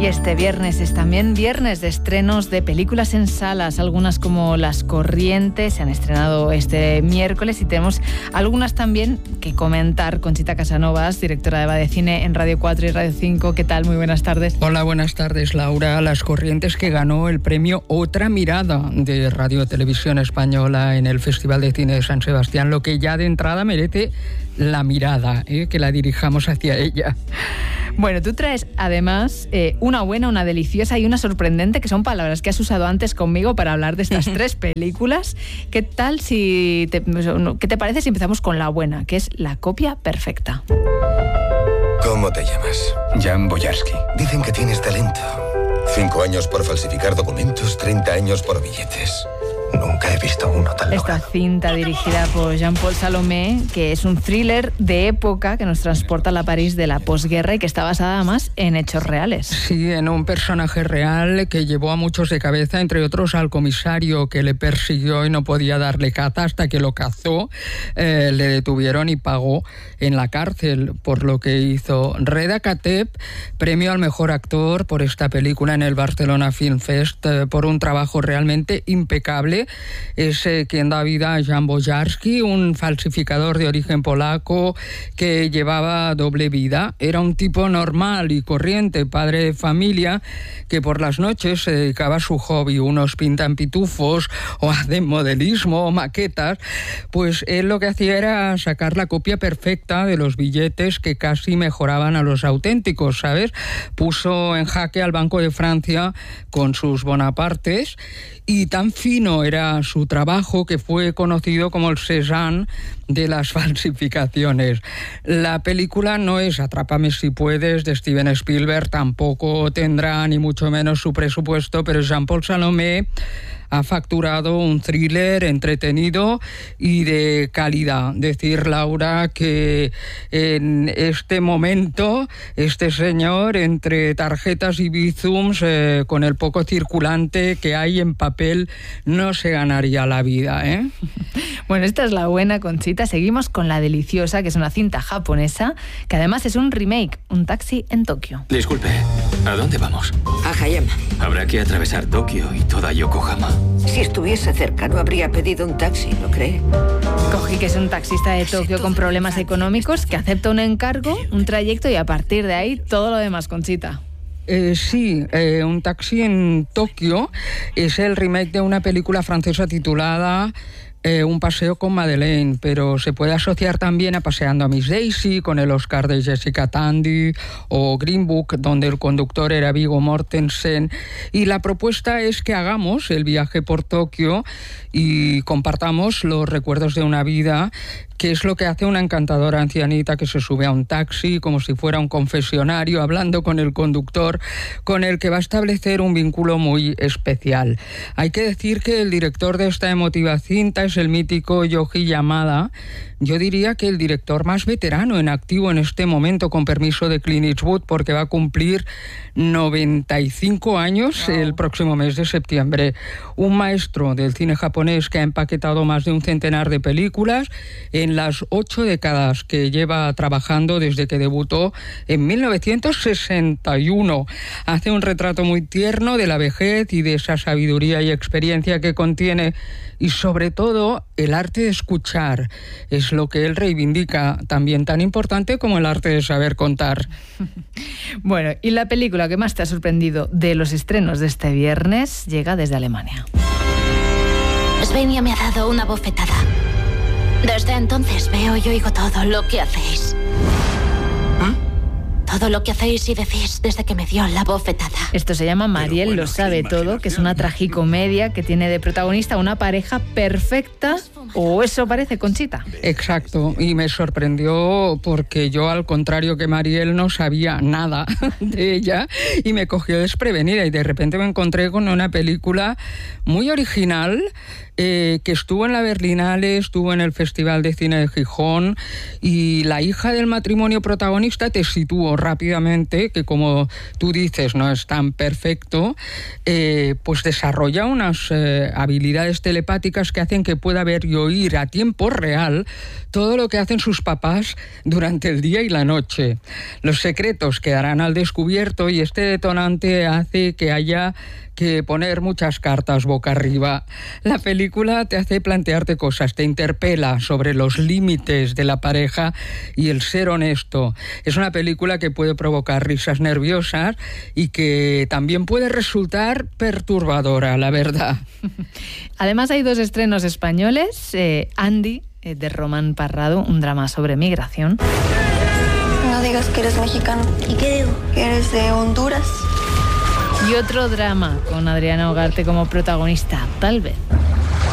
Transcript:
Y este viernes es también viernes de estrenos de películas en salas, algunas como Las Corrientes se han estrenado este miércoles y tenemos algunas también que comentar. Conchita Casanovas, directora de Badecine en Radio 4 y Radio 5. ¿Qué tal? Muy buenas tardes. Hola, buenas tardes, Laura. Las Corrientes, que ganó el premio Otra Mirada de Radio Televisión Española en el Festival de Cine de San Sebastián, lo que ya de entrada merece la mirada, que la dirijamos hacia ella. Bueno, tú traes además una buena, una deliciosa y una sorprendente, que son palabras que has usado antes conmigo para hablar de estas tres películas. ¿Qué tal qué te parece si empezamos con la buena, que es La copia perfecta? ¿Cómo te llamas? Jan Boyarsky. Dicen que tienes talento. 5 años por falsificar documentos, 30 años por billetes. Nunca he visto uno tan Esta logrado. cinta dirigida por Jean-Paul Salomé, que es un thriller de época que nos transporta a la París de la posguerra y que está basada además en hechos reales. Sí, en un personaje real que llevó a muchos de cabeza, entre otros al comisario que le persiguió y no podía darle caza hasta que lo cazó. Le detuvieron y pagó en la cárcel por lo que hizo. Reda Kateb, premio al mejor actor por esta película en el Barcelona Film Fest, por un trabajo realmente impecable. Es quien da vida a Jan Boyarsky, un falsificador de origen polaco que llevaba doble vida. Era un tipo normal y corriente, padre de familia, que por las noches se dedicaba a su hobby. Unos pintan pitufos o hacen modelismo o maquetas. Pues él lo que hacía era sacar la copia perfecta de los billetes que casi mejoraban a los auténticos, ¿sabes? Puso en jaque al Banco de Francia con sus Bonapartes, y tan fino era su trabajo que fue conocido como el Cézanne de las falsificaciones. La película no es Atrápame si puedes de Steven Spielberg, tampoco tendrá ni mucho menos su presupuesto, pero Jean-Paul Salomé ha facturado un thriller entretenido y de calidad. Decir, Laura, que en este momento este señor, entre tarjetas y bizums, con el poco circulante que hay en papel, no se ganaría la vida, ¿eh? Bueno, esta es la buena, Conchita. Seguimos con la deliciosa, que es una cinta japonesa, que además es un remake, Un taxi en Tokio. Disculpe, ¿a dónde vamos? A Hayama. Habrá que atravesar Tokio y toda Yokohama. Si estuviese cerca, no habría pedido un taxi, ¿no cree? Koji, que es un taxista de Tokio con problemas económicos, que acepta un encargo, un trayecto y a partir de ahí todo lo demás, Conchita. Sí, Un taxi en Tokio es el remake de una película francesa titulada Un paseo con Madeleine, pero se puede asociar también a Paseando a Miss Daisy, con el Oscar de Jessica Tandy, o Green Book, donde el conductor era Viggo Mortensen. Y la propuesta es que hagamos el viaje por Tokio y compartamos los recuerdos de una vida, que es lo que hace una encantadora ancianita que se sube a un taxi como si fuera un confesionario, hablando con el conductor, con el que va a establecer un vínculo muy especial. Hay que decir que el director de esta emotiva cinta es el mítico Yoji Yamada. Yo diría que el director más veterano en activo en este momento, con permiso de Clint Eastwood, porque va a cumplir 95 años el próximo mes de septiembre. Un maestro del cine japonés que ha empaquetado más de un centenar de películas en las 8 décadas que lleva trabajando desde que debutó en 1961. Hace un retrato muy tierno de la vejez y de esa sabiduría y experiencia que contiene, y sobre todo el arte de escuchar. Es lo que él reivindica, también tan importante como el arte de saber contar. Bueno, y la película que más te ha sorprendido de los estrenos de este viernes llega desde Alemania. Svenja me ha dado una bofetada. Desde entonces veo y oigo todo lo que hacéis. Todo lo que hacéis y decís desde que me dio la bofetada. Esto se llama Mariel lo sabe todo, que es una tragicomedia que tiene de protagonista una pareja perfecta, o eso parece, Conchita. Exacto, y me sorprendió porque yo, al contrario que Mariel, no sabía nada de ella y me cogió desprevenida, y de repente me encontré con una película muy original, que estuvo en la Berlinale, estuvo en el Festival de Cine de Gijón, y la hija del matrimonio protagonista, te sitúo rápidamente, que como tú dices no es tan perfecto, pues desarrolla unas habilidades telepáticas que hacen que pueda ver y oír a tiempo real todo lo que hacen sus papás durante el día y la noche. Los secretos quedarán al descubierto y este detonante hace que haya que poner muchas cartas boca arriba. La película te hace plantearte cosas, te interpela sobre los límites de la pareja y el ser honesto. Es una película que puede provocar risas nerviosas y que también puede resultar perturbadora, la verdad. Además hay 2 estrenos españoles, Andy, de Román Parrado, un drama sobre migración. No digas que eres mexicano. ¿Y qué digo? Que eres de Honduras. Y otro drama con Adriana Ugarte como protagonista, Tal vez.